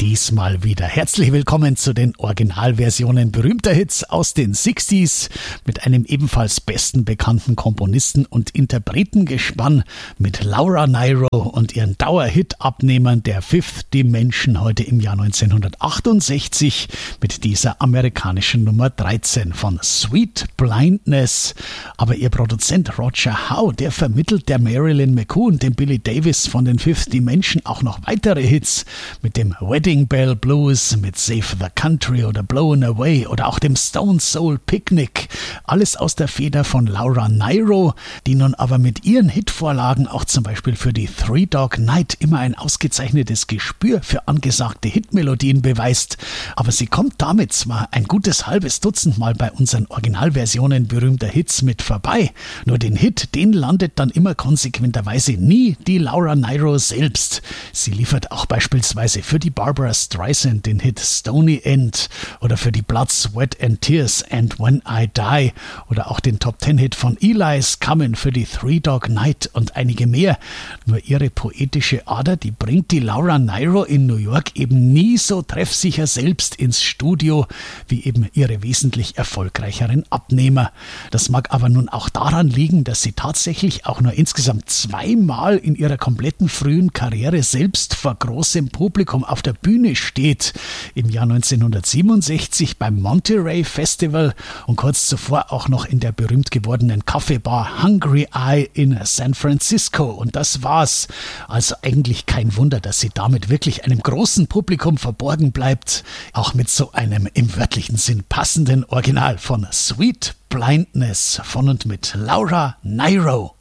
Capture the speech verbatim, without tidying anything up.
diesmal wieder. Herzlich willkommen zu den Originalversionen berühmter Hits aus den sechziger mit einem ebenfalls besten bekannten Komponisten und Interpretengespann mit Laura Nyro und ihren Dauerhit-Abnehmern der Fifth Dimension heute im Jahr neunzehnhundertachtundsechzig mit dieser amerikanischen Nummer dreizehn von Sweet Blindness. Aber ihr Produzent Roger Howe, der vermittelt der Marilyn McCoo und dem Billy Davis von den Fifth Dimension auch noch weitere Hits mit dem Wedding Bell Blues, mit Save the Country oder Blown Away oder auch dem Stone Soul Picnic. Alles aus der Feder von Laura Nyro, die nun aber mit ihren Hitvorlagen auch zum Beispiel für die Three Dog Night immer ein ausgezeichnetes Gespür für angesagte Hitmelodien beweist. Aber sie kommt damit zwar ein gutes halbes Dutzend Mal bei unseren Originalversionen berühmter Hits mit vorbei, nur den Hit, den landet dann immer konsequenterweise nie die Laura Nyro selbst. Sie liefert auch beispielsweise für die Barbara Streisand den Hit Stony End oder für die Blood, Sweat and Tears and When I Die oder auch den Top-Ten-Hit von Eli's Comin' für die Three Dog Night und einige mehr. Nur ihre poetische Ader, die bringt die Laura Nyro in New York eben nie so treffsicher selbst ins Studio wie eben ihre wesentlich erfolgreicheren Abnehmer. Das mag aber nun auch daran liegen, dass sie tatsächlich auch nur insgesamt zweimal in ihrer kompletten frühen Karriere selbst vor großem Publikum auf der Bühne steht. Im Jahr neunzehnhundertsiebenundsechzig beim Monterey Festival und kurz zuvor auch noch in der berühmt gewordenen Kaffeebar Hungry Eye in San Francisco. Und das war's. Also eigentlich kein Wunder, dass sie damit wirklich einem großen Publikum verborgen bleibt. Auch mit so einem im wörtlichen Sinn passenden Original von Sweet Blindness von und mit Laura Nyro.